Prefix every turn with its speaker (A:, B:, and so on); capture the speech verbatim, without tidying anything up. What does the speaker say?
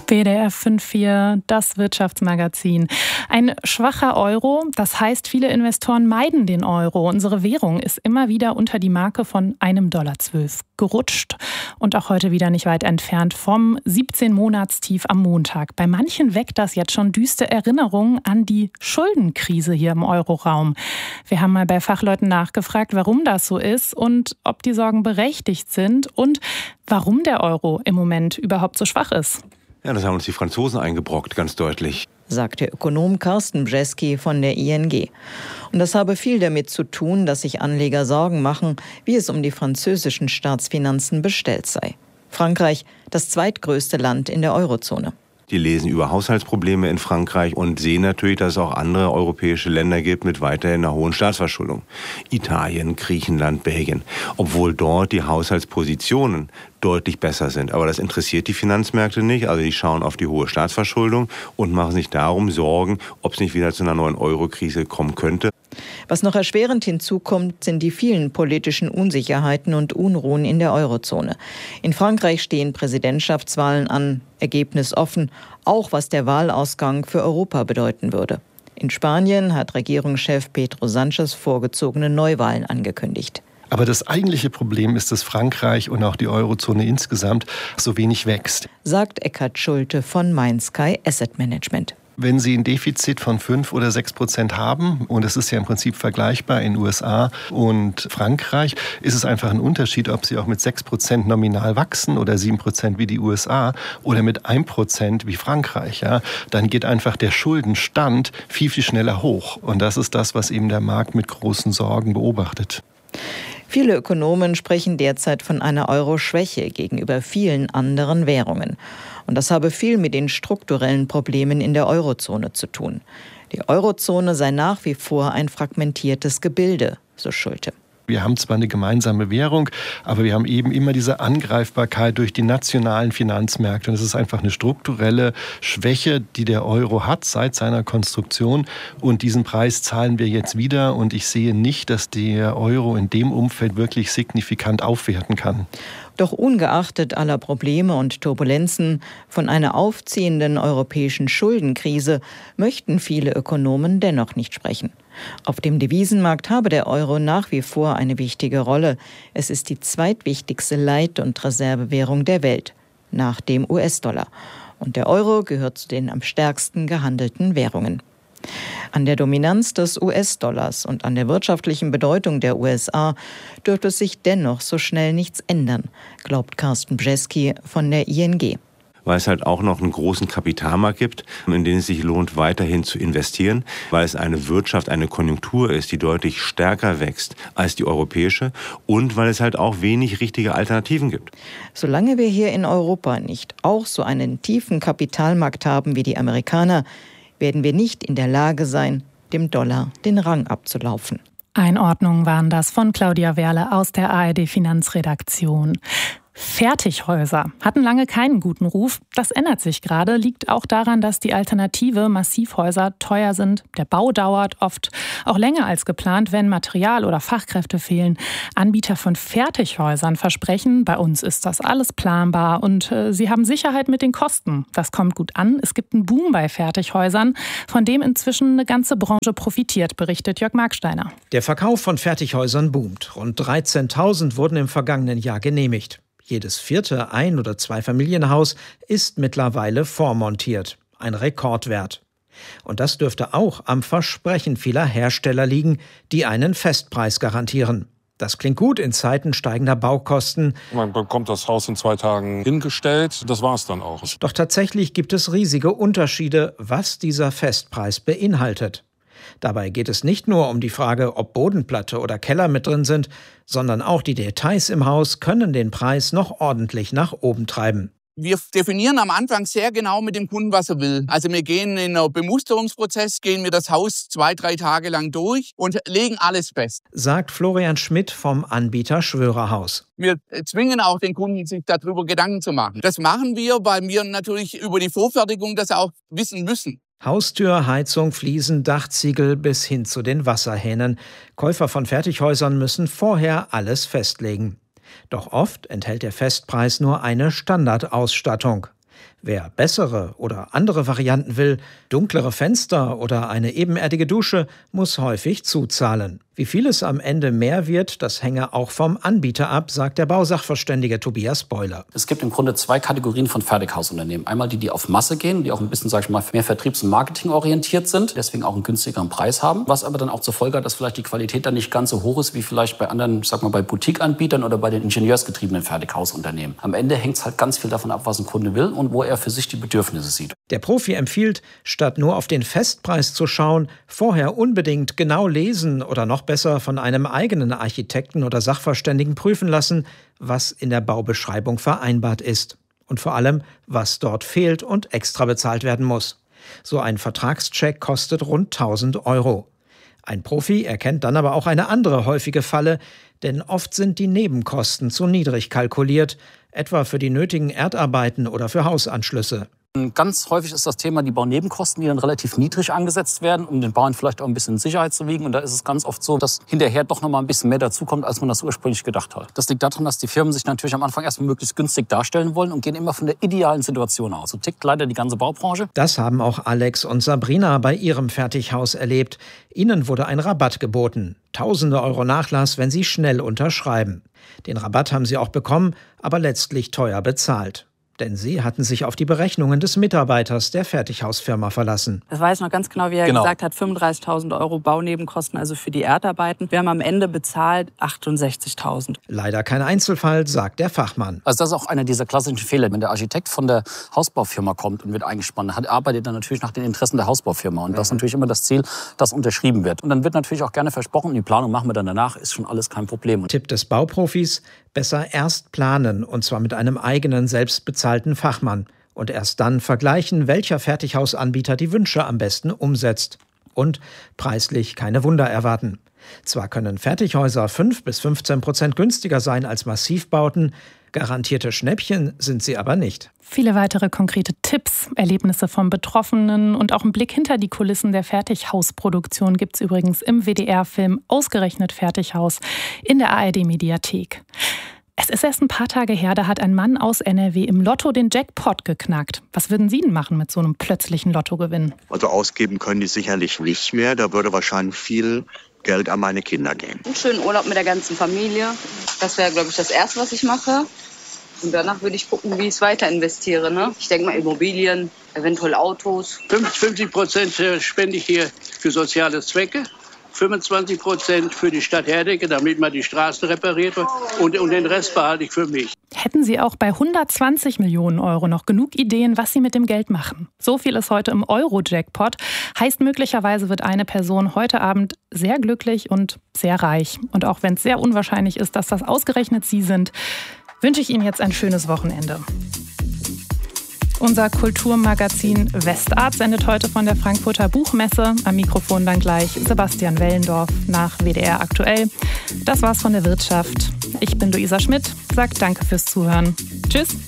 A: W D R fünf vier, das Wirtschaftsmagazin. Ein schwacher Euro, das heißt, viele Investoren meiden den Euro. Unsere Währung ist immer wieder unter die Marke von einem Dollar zwölf gerutscht und auch heute wieder nicht weit entfernt vom siebzehn-Monatstief am Montag. Bei manchen weckt das jetzt schon düstere Erinnerungen an die Schuldenkrise hier im Euroraum. Wir haben mal bei Fachleuten nachgefragt, warum das so ist und ob die Sorgen berechtigt sind und warum der Euro im Moment überhaupt so schwach ist.
B: Ja, das haben uns die Franzosen eingebrockt, ganz deutlich,
C: sagt der Ökonom Carsten Bjeski von der I N G. Und das habe viel damit zu tun, dass sich Anleger Sorgen machen, wie es um die französischen Staatsfinanzen bestellt sei. Frankreich, das zweitgrößte Land in der Eurozone.
B: Die lesen über Haushaltsprobleme in Frankreich und sehen natürlich, dass es auch andere europäische Länder gibt mit weiterhin einer hohen Staatsverschuldung. Italien, Griechenland, Belgien. Obwohl dort die Haushaltspositionen deutlich besser sind. Aber das interessiert die Finanzmärkte nicht. Also die schauen auf die hohe Staatsverschuldung und machen sich darum Sorgen, ob es nicht wieder zu einer neuen Euro-Krise kommen könnte.
C: Was noch erschwerend hinzukommt, sind die vielen politischen Unsicherheiten und Unruhen in der Eurozone. In Frankreich stehen Präsidentschaftswahlen an, Ergebnis offen, auch was der Wahlausgang für Europa bedeuten würde. In Spanien hat Regierungschef Pedro Sánchez vorgezogene Neuwahlen angekündigt.
D: Aber das eigentliche Problem ist, dass Frankreich und auch die Eurozone insgesamt so wenig wächst,
C: sagt Eckhard Schulte von MindSky Asset Management.
D: Wenn Sie ein Defizit von fünf oder sechs Prozent haben, und es ist ja im Prinzip vergleichbar in U S A und Frankreich, ist es einfach ein Unterschied, ob Sie auch mit sechs Prozent nominal wachsen oder sieben Prozent wie die U S A oder mit ein Prozent wie Frankreich. Ja? Dann geht einfach der Schuldenstand viel, viel schneller hoch. Und das ist das, was eben der Markt mit großen Sorgen beobachtet.
C: Viele Ökonomen sprechen derzeit von einer Euro-Schwäche gegenüber vielen anderen Währungen. Und das habe viel mit den strukturellen Problemen in der Eurozone zu tun. Die Eurozone sei nach wie vor ein fragmentiertes Gebilde, so Schulte.
D: Wir haben zwar eine gemeinsame Währung, aber wir haben eben immer diese Angreifbarkeit durch die nationalen Finanzmärkte. Und es ist einfach eine strukturelle Schwäche, die der Euro hat seit seiner Konstruktion. Und diesen Preis zahlen wir jetzt wieder. Und ich sehe nicht, dass der Euro in dem Umfeld wirklich signifikant aufwerten kann.
C: Doch ungeachtet aller Probleme und Turbulenzen von einer aufziehenden europäischen Schuldenkrise möchten viele Ökonomen dennoch nicht sprechen. Auf dem Devisenmarkt habe der Euro nach wie vor eine wichtige Rolle. Es ist die zweitwichtigste Leit- und Reservewährung der Welt, nach dem U S-Dollar. Und der Euro gehört zu den am stärksten gehandelten Währungen. An der Dominanz des U S-Dollars und an der wirtschaftlichen Bedeutung der U S A dürfte sich dennoch so schnell nichts ändern, glaubt Carsten Bjeski von der I N G.
B: Weil es halt auch noch einen großen Kapitalmarkt gibt, in den es sich lohnt, weiterhin zu investieren, weil es eine Wirtschaft, eine Konjunktur ist, die deutlich stärker wächst als die europäische und weil es halt auch wenig richtige Alternativen gibt.
C: Solange wir hier in Europa nicht auch so einen tiefen Kapitalmarkt haben wie die Amerikaner, werden wir nicht in der Lage sein, dem Dollar den Rang abzulaufen.
A: Einordnungen waren das von Claudia Werle aus der A R D-Finanzredaktion. Fertighäuser hatten lange keinen guten Ruf. Das ändert sich gerade, liegt auch daran, dass die Alternative Massivhäuser teuer sind. Der Bau dauert oft auch länger als geplant, wenn Material oder Fachkräfte fehlen. Anbieter von Fertighäusern versprechen, bei uns ist das alles planbar und äh, sie haben Sicherheit mit den Kosten. Das kommt gut an. Es gibt einen Boom bei Fertighäusern, von dem inzwischen eine ganze Branche profitiert, berichtet Jörg Marksteiner.
E: Der Verkauf von Fertighäusern boomt. Rund dreizehntausend wurden im vergangenen Jahr genehmigt. Jedes vierte Ein- oder Zweifamilienhaus ist mittlerweile vormontiert. Ein Rekordwert. Und das dürfte auch am Versprechen vieler Hersteller liegen, die einen Festpreis garantieren. Das klingt gut in Zeiten steigender Baukosten.
F: Man bekommt das Haus in zwei Tagen hingestellt, das war's dann auch.
E: Doch tatsächlich gibt es riesige Unterschiede, was dieser Festpreis beinhaltet. Dabei geht es nicht nur um die Frage, ob Bodenplatte oder Keller mit drin sind, sondern auch die Details im Haus können den Preis noch ordentlich nach oben treiben.
G: Wir definieren am Anfang sehr genau mit dem Kunden, was er will. Also wir gehen in einen Bemusterungsprozess, gehen wir das Haus zwei, drei Tage lang durch und legen alles fest.
E: Sagt Florian Schmidt vom Anbieter Schwörerhaus.
G: Wir zwingen auch den Kunden, sich darüber Gedanken zu machen. Das machen wir, weil wir natürlich über die Vorfertigung das auch wissen müssen.
E: Haustür, Heizung, Fliesen, Dachziegel bis hin zu den Wasserhähnen. Käufer von Fertighäusern müssen vorher alles festlegen. Doch oft enthält der Festpreis nur eine Standardausstattung. Wer bessere oder andere Varianten will, dunklere Fenster oder eine ebenerdige Dusche, muss häufig zuzahlen. Wie viel es am Ende mehr wird, das hänge auch vom Anbieter ab, sagt der Bausachverständige Tobias Beuler.
H: Es gibt im Grunde zwei Kategorien von Fertighausunternehmen. Einmal die, die auf Masse gehen, die auch ein bisschen, sag ich mal, mehr Vertriebs- und Marketing-orientiert sind, deswegen auch einen günstigeren Preis haben, was aber dann auch zur Folge hat, dass vielleicht die Qualität dann nicht ganz so hoch ist wie vielleicht bei anderen, sag mal, bei Boutique-Anbietern oder bei den ingenieursgetriebenen Fertighausunternehmen. Am Ende hängt es halt ganz viel davon ab, was ein Kunde will und wo er für sich die Bedürfnisse sieht.
E: Der Profi empfiehlt, statt nur auf den Festpreis zu schauen, vorher unbedingt genau lesen oder noch besser von einem eigenen Architekten oder Sachverständigen prüfen lassen, was in der Baubeschreibung vereinbart ist. Und vor allem, was dort fehlt und extra bezahlt werden muss. So ein Vertragscheck kostet rund tausend Euro. Ein Profi erkennt dann aber auch eine andere häufige Falle, denn oft sind die Nebenkosten zu niedrig kalkuliert, etwa für die nötigen Erdarbeiten oder für Hausanschlüsse.
H: Ganz häufig ist das Thema die Baunebenkosten, die dann relativ niedrig angesetzt werden, um den Bauern vielleicht auch ein bisschen Sicherheit zu wiegen. Und da ist es ganz oft so, dass hinterher doch noch mal ein bisschen mehr dazukommt, als man das ursprünglich gedacht hat. Das liegt daran, dass die Firmen sich natürlich am Anfang erstmal möglichst günstig darstellen wollen und gehen immer von der idealen Situation aus. So tickt leider die ganze Baubranche.
E: Das haben auch Alex und Sabrina bei ihrem Fertighaus erlebt. Ihnen wurde ein Rabatt geboten. Tausende Euro Nachlass, wenn sie schnell unterschreiben. Den Rabatt haben sie auch bekommen, aber letztlich teuer bezahlt. Denn sie hatten sich auf die Berechnungen des Mitarbeiters der Fertighausfirma verlassen.
I: Das weiß ich noch ganz genau, wie er
H: genau.
I: gesagt hat, fünfunddreißigtausend Euro Baunebenkosten, also für die Erdarbeiten. Wir haben am Ende bezahlt achtundsechzigtausend.
E: Leider kein Einzelfall, sagt der Fachmann.
H: Also das ist auch einer dieser klassischen Fehler. Wenn der Architekt von der Hausbaufirma kommt und wird eingespannt, hat, arbeitet er natürlich nach den Interessen der Hausbaufirma. Und das ist natürlich immer das Ziel, dass unterschrieben wird. Und dann wird natürlich auch gerne versprochen, die Planung machen wir dann danach, ist schon alles kein Problem.
E: Tipp des Bauprofis, besser erst planen, und zwar mit einem eigenen, selbstbezahlten Fachmann. Und erst dann vergleichen, welcher Fertighausanbieter die Wünsche am besten umsetzt. Und preislich keine Wunder erwarten. Zwar können Fertighäuser fünf bis fünfzehn Prozent günstiger sein als Massivbauten, garantierte Schnäppchen sind sie aber nicht.
A: Viele weitere konkrete Tipps, Erlebnisse vom Betroffenen und auch einen Blick hinter die Kulissen der Fertighausproduktion gibt es übrigens im W D R-Film Ausgerechnet Fertighaus in der A R D-Mediathek. Es ist erst ein paar Tage her, da hat ein Mann aus N R W im Lotto den Jackpot geknackt. Was würden Sie denn machen mit so einem plötzlichen Lottogewinn?
J: Also ausgeben können die sicherlich nicht mehr. Da würde wahrscheinlich viel Geld an meine Kinder gehen.
K: Einen schönen Urlaub mit der ganzen Familie. Das wäre, glaube ich, das Erste, was ich mache. Und danach würde ich gucken, wie ich es weiter investiere. Ne? Ich denke mal Immobilien, eventuell Autos.
L: fünfzig Prozent spende ich hier für soziale Zwecke. fünfundzwanzig Prozent für die Stadt Herdecke, damit man die Straßen repariert wird. Und, und den Rest behalte ich für mich.
A: Hätten Sie auch bei hundertzwanzig Millionen Euro noch genug Ideen, was Sie mit dem Geld machen? So viel ist heute im Euro-Jackpot. Heißt, möglicherweise wird eine Person heute Abend sehr glücklich und sehr reich. Und auch wenn es sehr unwahrscheinlich ist, dass das ausgerechnet Sie sind, wünsche ich Ihnen jetzt ein schönes Wochenende. Unser Kulturmagazin Westart sendet heute von der Frankfurter Buchmesse. Am Mikrofon dann gleich Sebastian Wellendorf nach W D R aktuell. Das war's von der Wirtschaft. Ich bin Luisa Schmidt, sag danke fürs Zuhören. Tschüss.